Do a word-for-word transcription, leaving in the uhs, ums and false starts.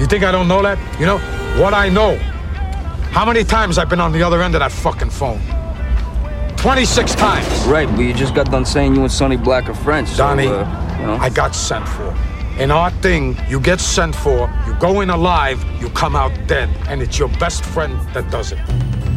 You think I don't know that? You know what I know? How many times I've been on the other end of that fucking phone? twenty-six times. Right, but you just got done saying you and Sonny Black are friends. So, Donnie, uh, you know. I got sent for. In our thing, you get sent for, you go in alive, you come out dead, and it's your best friend that does it.